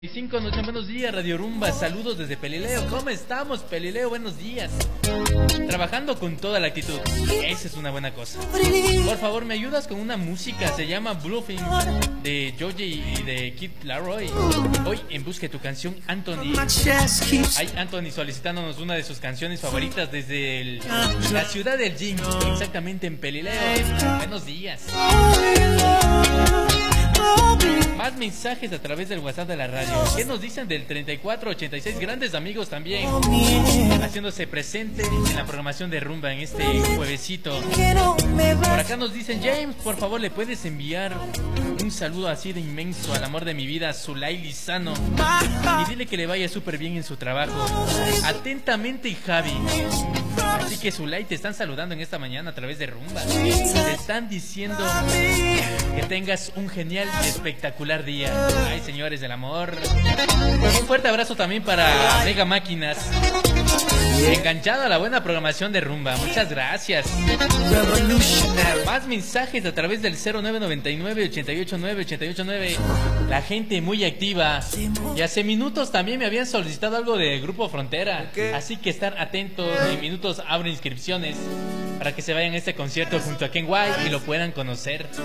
Buenos días, Radio Rumba, saludos desde Pelileo. ¿Cómo estamos, Pelileo? Buenos días. Trabajando con toda la actitud, esa es una buena cosa. Por favor, ¿me ayudas con una música? Se llama Bluffing, de Joji y de Kid Laroi. Hoy en busca de tu canción, Anthony. Hay Anthony solicitándonos una de sus canciones favoritas desde la ciudad del gym, exactamente en Pelileo. Buenos días. Más mensajes a través del WhatsApp de la radio. ¿Qué nos dicen del 3486? Grandes amigos también haciéndose presente en la programación de Rumba en este juevesito. Por acá nos dicen: James, por favor, ¿le puedes enviar un saludo así de inmenso al amor de mi vida, Zulay Lizano? Y dile que le vaya súper bien en su trabajo. Atentamente, Javi. Así que, Zulay, te están saludando en esta mañana a través de Rumba. Te están diciendo que tengas un genial y espectacular día. Ay, señores del amor. Un fuerte abrazo también para Mega Máquinas, enganchado a la buena programación de Rumba. Muchas gracias. Más mensajes a través del 0999-889-889. La gente muy activa. Y hace minutos también me habían solicitado algo de Grupo Frontera. Así que estar atentos. En minutos abro inscripciones para que se vayan a este concierto junto a Ken White y lo puedan conocer.